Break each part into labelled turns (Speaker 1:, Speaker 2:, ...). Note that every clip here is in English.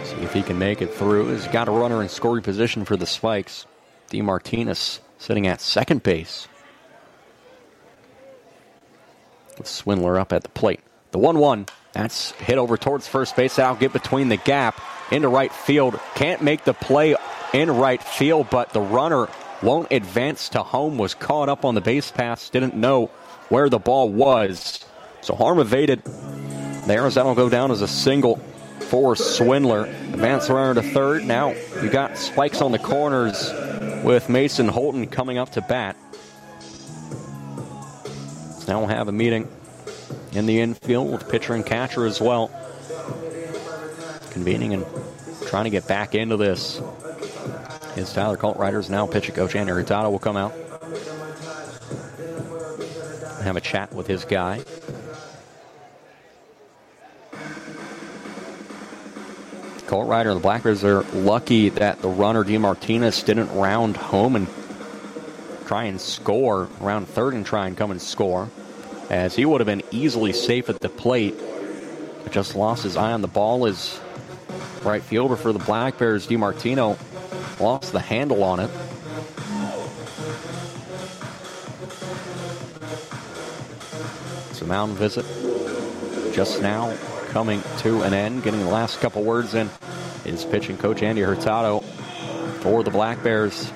Speaker 1: See if he can make it through. He's got a runner in scoring position for the Spikes. DeMartinez sitting at second base. With Swindler up at the plate. The 1-1. That's hit over towards first base. That'll get between the gap into right field. Can't make the play in right field, but the runner won't advance to home. Was caught up on the base paths. Didn't know where the ball was. So harm evaded. There, as that'll go down as a single for Swindler. Advance runner to third. Now you got Spikes on the corners with Mason Holton coming up to bat. So now we'll have a meeting in the infield with pitcher and catcher as well. Convening and trying to get back into this. His Tyler Coltrider's now pitching coach. Andy Hurtado will come out. Have a chat with his guy. Coltrider and the Blackbirds are lucky that the runner DeMartinez didn't round home and try and score around third and try and come and score, as he would have been easily safe at the plate, but just lost his eye on the ball. His right fielder for the Black Bears, DiMartino, lost the handle on it. It's a mound visit just now coming to an end. Getting the last couple words in is pitching coach Andy Hurtado for the Black Bears.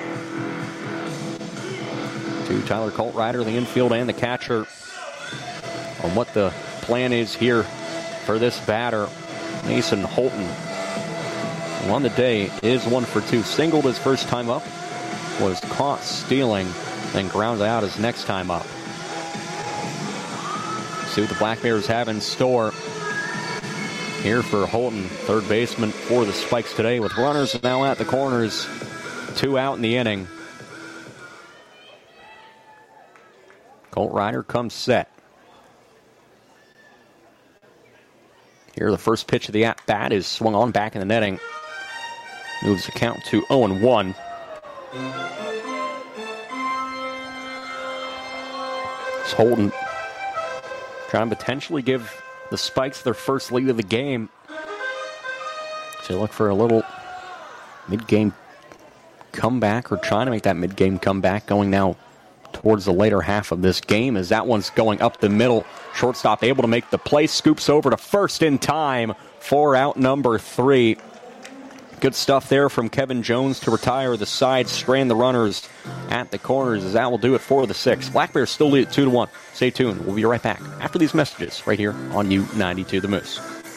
Speaker 1: To Tyler Coltrider, the infield and the catcher, on what the plan is here for this batter. Mason Holton on the day is 1 for 2. Singled his first time up, was caught stealing, then grounded out his next time up. See what the Black Bears have in store here for Holton, third baseman for the Spikes today, with runners now at the corners, 2 out in the inning. Coltrider comes set. Here, the first pitch of the at-bat is swung on back in the netting. Moves the count to 0-1. It's Holton trying to potentially give the Spikes their first lead of the game. So look for a little mid-game comeback, or trying to make that mid-game comeback, going now towards the later half of this game, as that one's going up the middle. Shortstop able to make the play, scoops over to first in time for out number 3. Good stuff there from Kevin Jones to retire the side, strand the runners at the corners, as that will do it for the 6th. Black Bears still lead at 2-1. Stay tuned. We'll be right back after these messages right here on U92 The Moose.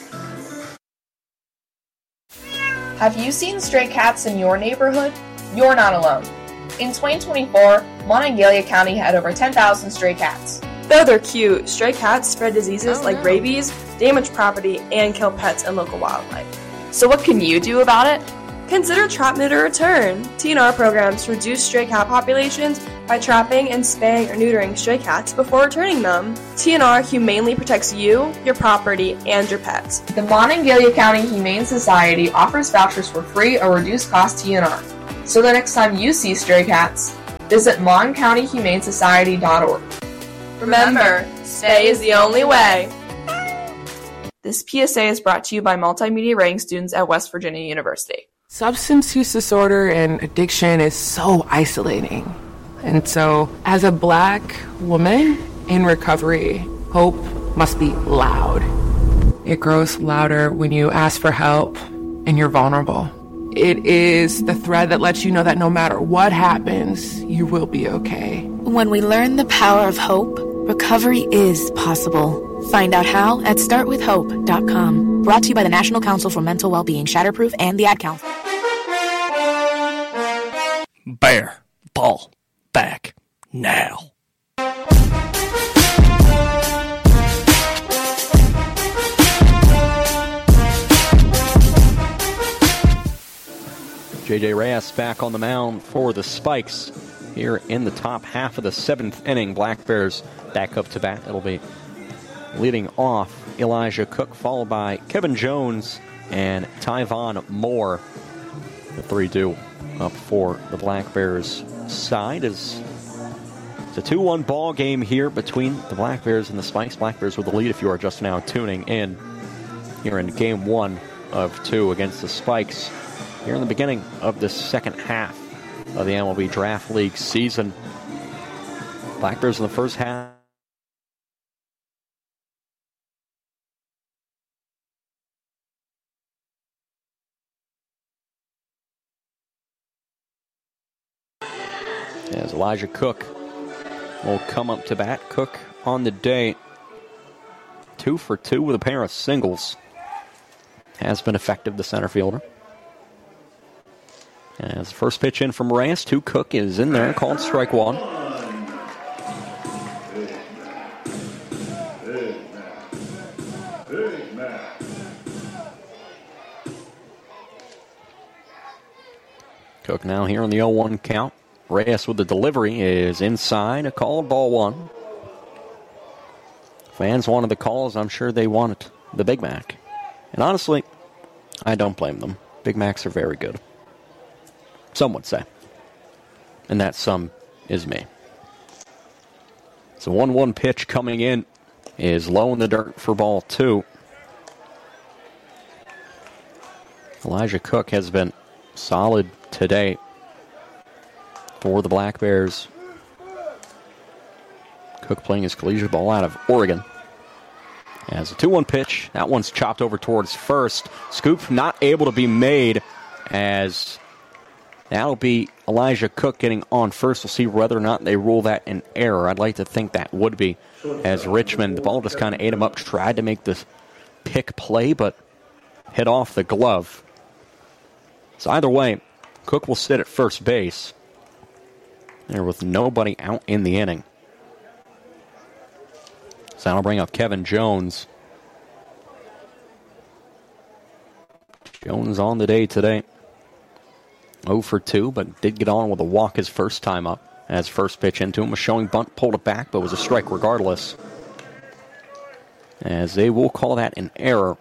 Speaker 2: Have you seen stray cats in your neighborhood? You're not alone. In 2024, Monongalia County had over 10,000 stray cats.
Speaker 3: Though they're cute, stray cats spread diseases like rabies, damage property, and kill pets and local wildlife.
Speaker 2: So what can you do about it?
Speaker 3: Consider Trap, Neuter, Return, TNR programs to reduce stray cat populations by trapping and spaying or neutering stray cats before returning them. TNR humanely protects you, your property, and your pets.
Speaker 2: The Monongalia County Humane Society offers vouchers for free or reduced cost TNR. So the next time you see stray cats, visit moncountyhumanesociety.org.
Speaker 3: Remember, stay is the only way. This PSA is brought to you by multimedia writing students at West Virginia University.
Speaker 4: Substance use disorder and addiction is so isolating. And so, as a Black woman in recovery, hope must be loud. It grows louder when you ask for help and you're vulnerable. It is the thread that lets you know that no matter what happens, you will be okay.
Speaker 5: When we learn the power of hope, recovery is possible. Find out how at startwithhope.com. Brought to you by the National Council for Mental Wellbeing, Shatterproof, and the Ad Council.
Speaker 6: Bear ball back now.
Speaker 1: J.J. Reyes back on the mound for the Spikes here in the top half of the 7th inning. Black Bears back up to bat. It'll be leading off Elijah Cook, followed by Kevin Jones and Tyvon Moore. The 3-2 up for the Black Bears side. It's a 2-1 ball game here between the Black Bears and the Spikes. Black Bears with the lead if you are just now tuning in here in Game 1 of 2 against the Spikes here in the beginning of the second half of the MLB Draft League season. Black Bears in the first half. As Elijah Cook will come up to bat. Cook on the day, 2 for 2 with a pair of singles. Has been effective, the center fielder. As the first pitch in from Reyes to Cook is in there, called strike 1. Cook now here on the 0-1 count. Reyes with the delivery is inside, a called ball 1. Fans wanted the calls. I'm sure they wanted the Big Mac. And honestly, I don't blame them. Big Macs are very good. Some would say. And that some is me. So 1-1 pitch coming in is low in the dirt for ball 2. Elijah Cook has been solid today for the Black Bears. Cook playing his collegiate ball out of Oregon. As a 2-1 pitch, that one's chopped over towards first. Scoop not able to be made, as that'll be Elijah Cook getting on first. We'll see whether or not they rule that an error. I'd like to think that would be, as Richmond, the ball just kind of ate him up, tried to make the pick play, but hit off the glove. So either way, Cook will sit at first base there with nobody out in the inning. So that'll bring up Kevin Jones. Jones on the day today. 0 for 2, but did get on with a walk his first time up. As first pitch into him was showing bunt, pulled it back, but was a strike regardless. As they will call that an error.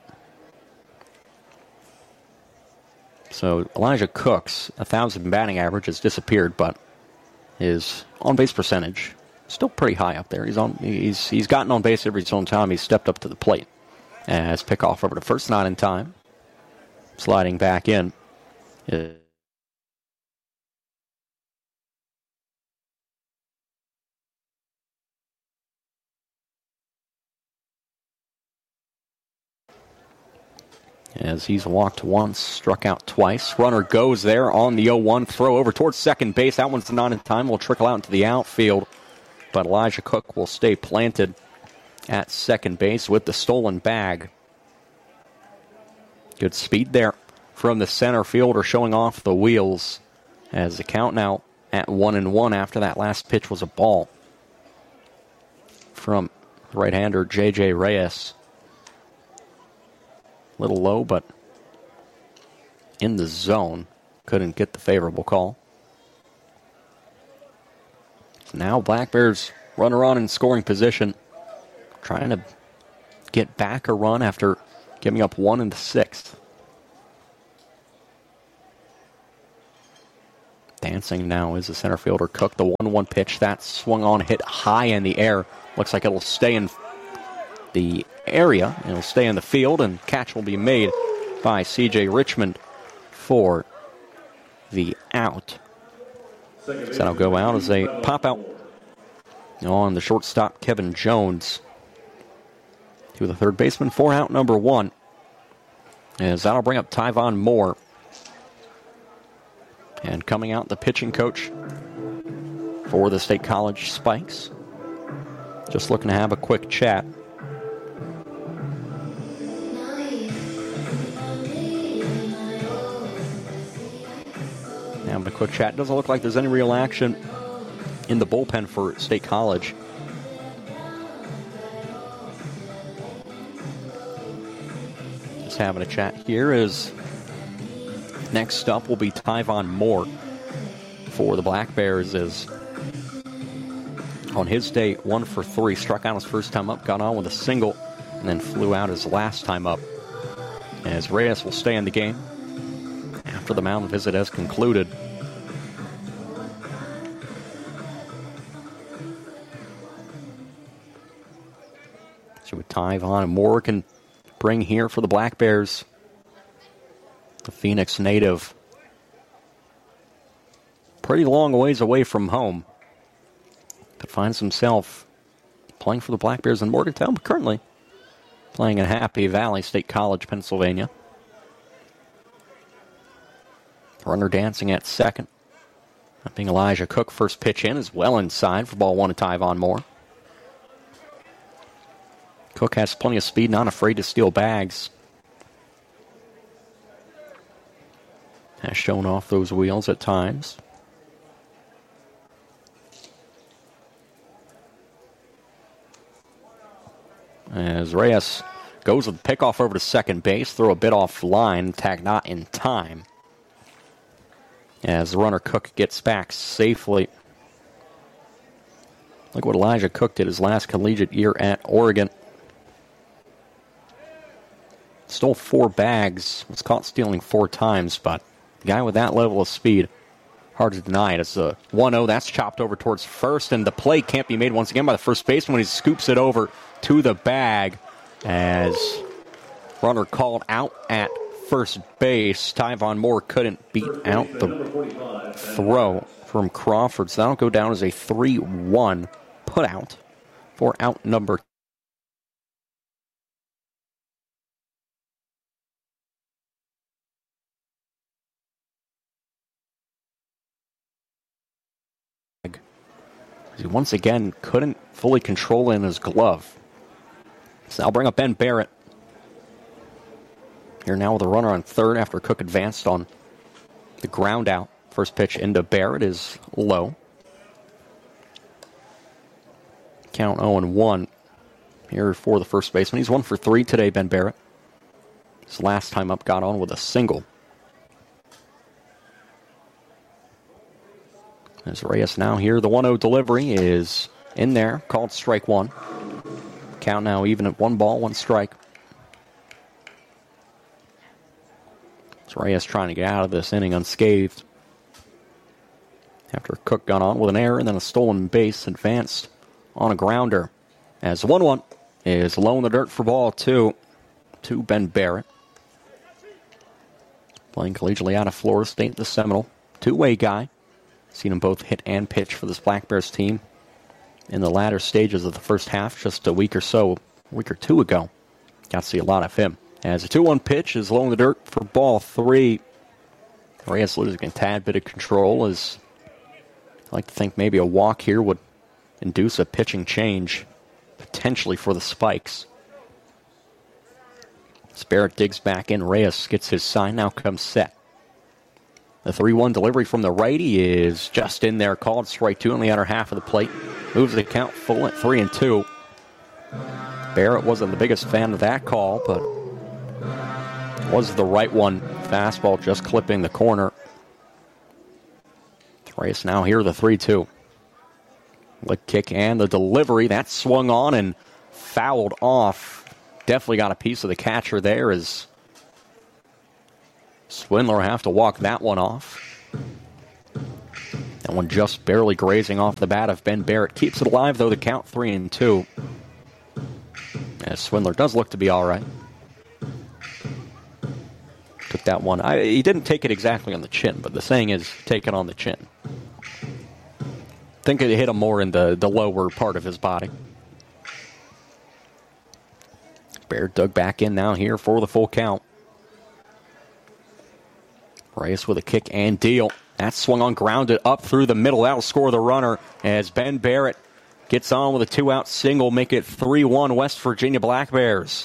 Speaker 1: So Elijah Cook's 1,000 batting average has disappeared, but his on-base percentage still pretty high up there. He's gotten on base every single time he's stepped up to the plate. As pickoff over to first, not in time. Sliding back in. As he's walked once, struck out twice. Runner goes there on the 0-1. Throw over towards second base. That one's not in time. Will trickle out into the outfield. But Elijah Cook will stay planted at second base with the stolen bag. Good speed there from the center fielder, showing off the wheels. As the count now at 1-1 after that last pitch was a ball from right-hander J.J. Reyes. A little low, but in the zone. Couldn't get the favorable call. So now Black Bears runner on in scoring position. Trying to get back a run after giving up 1 in the 6th. Dancing now is the center fielder Cook. The 1-1 pitch, that swung on, hit high in the air. Looks like it'll stay in the area. It'll stay in the field, and catch will be made by C.J. Richmond for the out. So that'll go out as a pop out on the shortstop, Kevin Jones, to the third baseman for out number 1. As that'll bring up Tyvon Moore. And coming out, the pitching coach for the State College Spikes. Just looking to have a quick chat. Having a quick chat. Doesn't look like there's any real action in the bullpen for State College. Just having a chat here. Is next up will be Tyvon Moore for the Black Bears. Is on his day 1 for 3, struck out his first time up, got on with a single, and then flew out his last time up. As Reyes will stay in the game after the mound visit has concluded. So with Tyvon, Moore can bring here for the Black Bears. The Phoenix native. Pretty long ways away from home. But finds himself playing for the Black Bears in Morgantown, but currently playing in Happy Valley State College, Pennsylvania. Runner dancing at second. That being Elijah Cook. First pitch in is well inside for ball one to Tyvon Moore. Cook has plenty of speed, not afraid to steal bags. Has shown off those wheels at times. As Reyes goes with the pickoff over to second base, throw a bit off line, tag not in time. As the runner Cook gets back safely. Look what Elijah Cook did his last collegiate year at Oregon. Stole 4 bags, was caught stealing 4 times, but the guy with that level of speed, hard to deny it. It's a 1-0, that's chopped over towards first, and the play can't be made once again by the first baseman when he scoops it over to the bag as runner called out at first base. Tyvon Moore couldn't beat out the throw from Crawford, so that'll go down as a 3-1 put out for out number 2. He once again couldn't fully control in his glove. So I'll bring up Ben Barrett. Here now with a runner on third after Cook advanced on the ground out. First pitch into Barrett is low. Count 0-1 here for the first baseman. He's 1 for 3 today, Ben Barrett. His last time up got on with a single. As Reyes now here, the 1-0 delivery is in there, called strike 1. Count now even at 1 ball, 1 strike. As Reyes trying to get out of this inning unscathed. After Cook got on with an error and then a stolen base, advanced on a grounder. As 1-1 is low in the dirt for ball 2 to Ben Barrett. Playing collegiately out of Florida State, the Seminole. Two-way guy. Seen them both hit and pitch for this Black Bears team in the latter stages of the first half just a week or 2 ago. Got to see a lot of him. As a 2-1 pitch is low in the dirt for ball 3. Reyes losing a tad bit of control as I like to think maybe a walk here would induce a pitching change potentially for the Spikes. Barrett digs back in. Reyes gets his sign. Now comes set. The 3-1 delivery from the righty is just in there, called strike 2 on the outer half of the plate. Moves the count full at 3-2. Barrett wasn't the biggest fan of that call, but was the right one. Fastball just clipping the corner. Reyes now here, the 3-2. The kick and the delivery, that swung on and fouled off. Definitely got a piece of the catcher there as Swindler will have to walk that one off. That one just barely grazing off the bat of Ben Barrett. Keeps it alive, though, the count 3-2. As Swindler does look to be all right. Took that one. He didn't take it exactly on the chin, but the saying is take it on the chin. I think it hit him more in the lower part of his body. Barrett dug back in now here for the full count. Reyes with a kick and deal. That swung on, grounded up through the middle. That'll score the runner as Ben Barrett gets on with a 2-out single, make it 3-1 West Virginia Black Bears.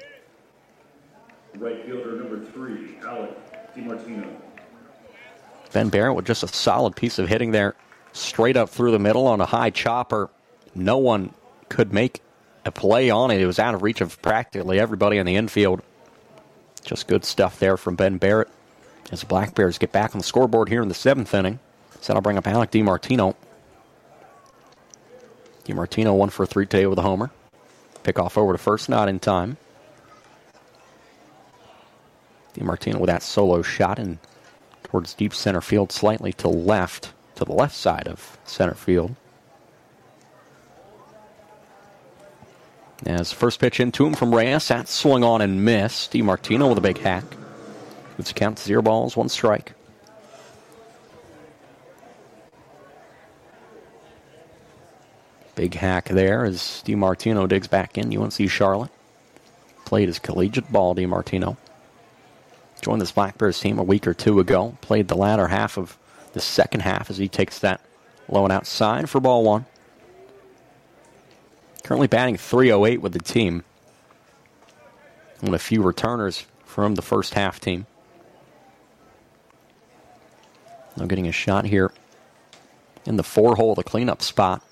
Speaker 7: Right fielder number 3, Alec DiMartino.
Speaker 1: Ben Barrett with just a solid piece of hitting there, straight up through the middle on a high chopper. No one could make a play on it. It was out of reach of practically everybody in the infield. Just good stuff there from Ben Barrett. As the Black Bears get back on the scoreboard here in the 7th inning. So that'll bring up Alec DiMartino. DiMartino 1 for 3 today with a homer. Pick off over to first, not in time. DiMartino with that solo shot and towards deep center field, slightly to the left side of center field. As first pitch into him from Reyes, that swung on and missed. DiMartino with a big hack. It's a count to 0 balls, 1 strike. Big hack there as DiMartino digs back in. UNC Charlotte played his collegiate ball, DiMartino. Joined this Black Bears team a week or two ago. Played the latter half of the second half as he takes that low and outside for ball 1. Currently batting .308 with the team. One of a few returners from the first half team. Now getting a shot here in the 4-hole, the cleanup spot.